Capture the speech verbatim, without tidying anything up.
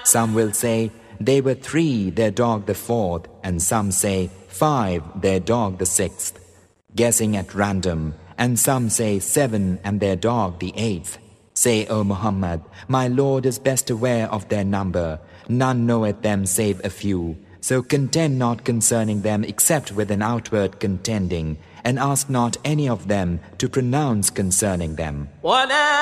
Some will say, they were three, their dog the fourth, and some say, five, their dog the sixth, guessing at random, and some say seven and their dog the eighth. Say, O Muhammad, my Lord is best aware of their number. None knoweth them save a few. So contend not concerning them except with an outward contending, and ask not any of them to pronounce concerning them.